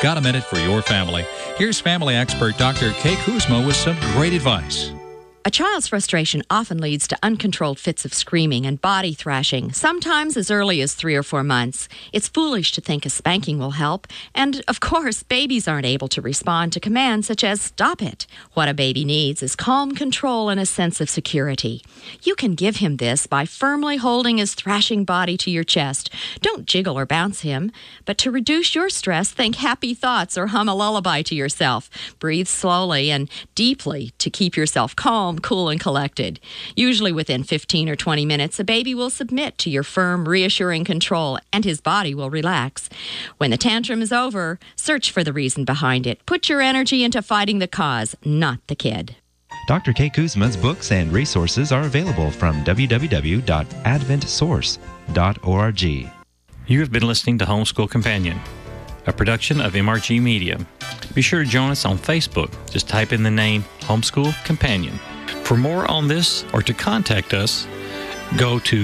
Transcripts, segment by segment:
Got a minute for your family? Here's family expert Dr. Kay Kuzma with some great advice. A child's frustration often leads to uncontrolled fits of screaming and body thrashing, sometimes as early as 3 or 4 months. It's foolish to think a spanking will help, and of course, babies aren't able to respond to commands such as stop it. What a baby needs is calm control and a sense of security. You can give him this by firmly holding his thrashing body to your chest. Don't jiggle or bounce him, but to reduce your stress, think happy thoughts or hum a lullaby to yourself. Breathe slowly and deeply to keep yourself calm, cool, and collected. Usually within 15 or 20 minutes, a baby will submit to your firm, reassuring control, and his body will relax. When the tantrum is over, search for the reason behind it. Put your energy into fighting the cause, not the kid. Dr. Kay Kuzma's books and resources are available from www.adventsource.org. You have been listening to Homeschool Companion, a production of MRG Media. Be sure to join us on Facebook. Just type in the name Homeschool Companion. For more on this or to contact us, go to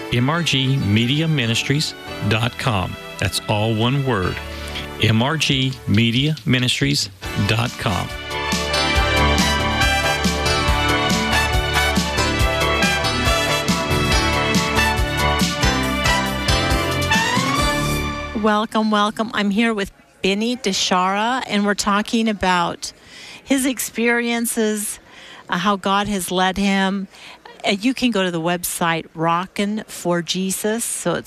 mrgmediaministries.com. That's all one word, mrgmediaministries.com. Welcome. I'm here with Benny Deshara, and we're talking about his experiences, how God has led him. You can go to the website Rockin' for Jesus, so